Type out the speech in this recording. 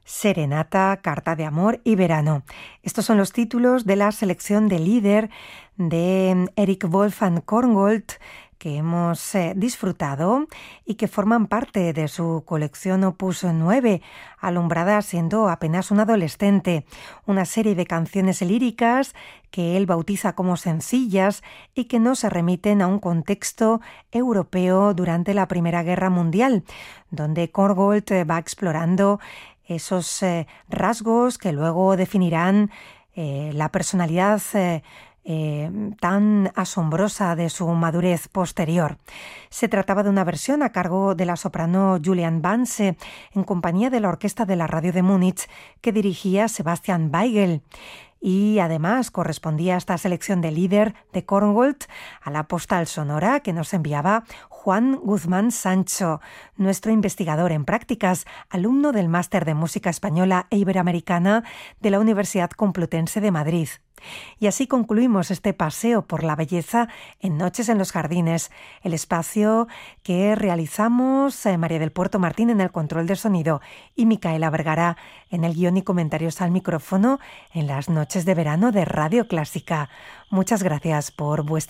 Serenata, Carta de Amor y Verano. Estos son los títulos de la selección de Lieder de Eric Wolfgang Korngold que hemos disfrutado y que forman parte de su colección Opus 9, alumbrada siendo apenas un adolescente. Una serie de canciones líricas que él bautiza como sencillas y que nos remiten a un contexto europeo durante la Primera Guerra Mundial, donde Korngold va explorando esos rasgos que luego definirán la personalidad tan asombrosa de su madurez posterior. Se trataba de una versión a cargo de la soprano Julian Banse en compañía de la Orquesta de la Radio de Múnich que dirigía Sebastian Weigel. Y además correspondía esta selección de Lieder de Korngold a la postal sonora que nos enviaba Juan Guzmán Sancho, nuestro investigador en prácticas, alumno del Máster de Música Española e Iberoamericana de la Universidad Complutense de Madrid. Y así concluimos este paseo por la belleza en Noches en los Jardines, el espacio que realizamos María del Puerto Martín en el control de sonido y Micaela Vergara en el guión y comentarios al micrófono en las noches de verano de Radio Clásica. Muchas gracias por vuestra